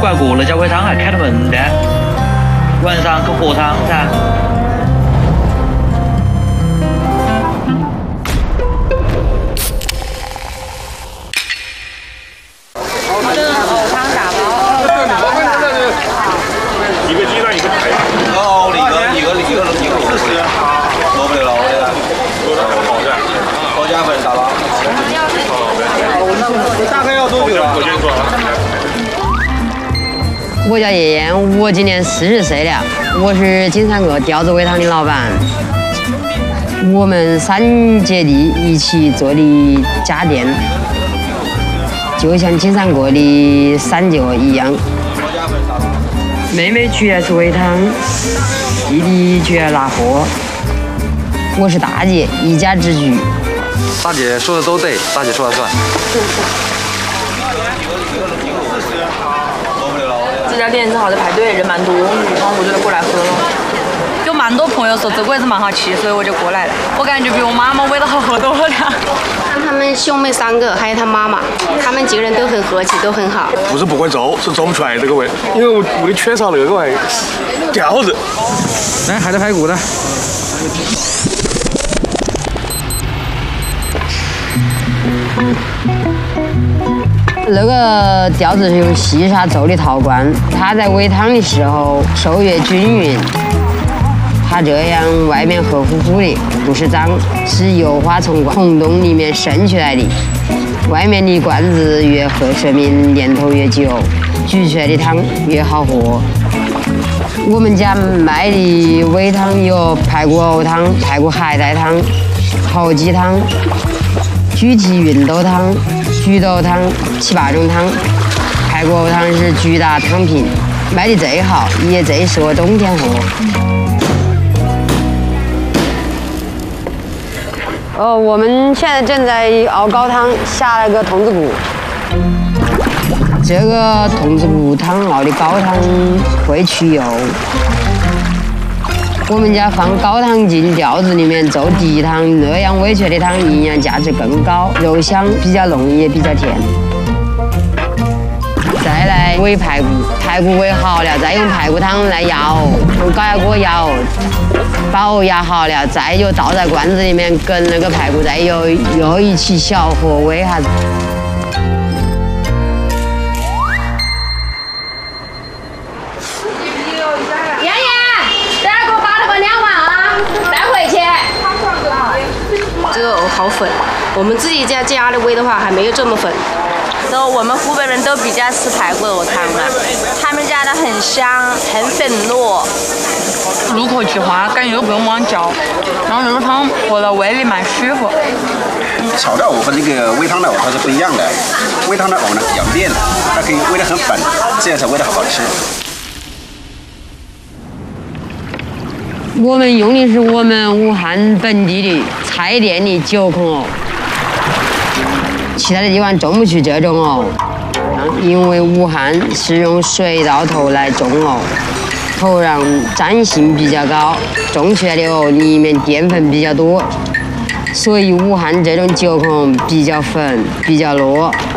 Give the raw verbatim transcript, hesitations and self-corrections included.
怪过那家煨汤还开着门的，晚上去喝汤噻。 好的，藕汤打包。 一个鸡蛋，一个排。 哦，一个一个一个一个四十，萝卜的老的， 好的， 好加粉打包。大概要多久啊？ 我先说啊。 我叫叶燕，我今年四十岁了，我是金山阁吊子煨汤的老板。我们三姐弟一起做的家店，就像金山阁的三舅一样。妹妹去来是煨汤，弟弟去来拿货。我是大姐，一家之主。 大姐说的都对，大姐说了算。 这家店正好在排队，人蛮多，然后我就过来喝了。有蛮多朋友说这个也是蛮好吃，所以我就过来了。我感觉比我妈妈煨的好喝多了。 看他们兄妹三个，还有他妈妈，他们几个人都很和气，都很好。 不是不会做，是做不出来这个味，因为我屋里缺少那个味，吊子。 来，海带排骨的。 那个吊子是用细沙做的陶罐，它在煨汤的时候受热均匀，它这样外面黑乎乎的，不是脏，是油花从孔洞里面渗出来的。外面的罐子越黑，说明年头越久，煮出来的汤越好喝。我们家卖的煨汤有排骨藕汤、排骨海带汤、烤鸡汤、猪蹄芸豆汤、菊豆汤，七八种汤。排骨藕汤是主打汤品，卖的最好，也最适合冬天喝。哦，我们现在正在熬高汤，下了个童子骨。这个童子骨汤熬的高汤会去油。我们家放高汤进吊子里面做低汤，那样煨出来的汤营养价值更高，肉香比较浓，也比较甜。再来煨排骨，排骨煨好了，再用排骨汤来压藕，用高压锅压藕，把藕压好了，再就倒在罐子里面，跟那个排骨再又又一起小火煨下子。 妍妍，等下给我把那个两碗啊，带回去。这个藕好粉，我们自己家家里煨的话还没有这么粉。 然后我们湖北人都比较吃排骨藕汤的，他们家的很香，很粉糯，入口即化，感觉又不用往嚼，然后这个汤喝了胃里蛮舒服。 炒的藕和这个煨汤的藕它是不一样的，煨汤的藕呢比较嫩，它可以煨得很粉，这样才煨得好吃。 我们用的是我们武汉本地的菜店的九孔藕，其他的地方种不出这种藕，因为武汉是用水稻头来种藕，土壤粘性比较高，种出来的藕里面淀粉比较多，所以武汉这种九孔比较粉，比较糯。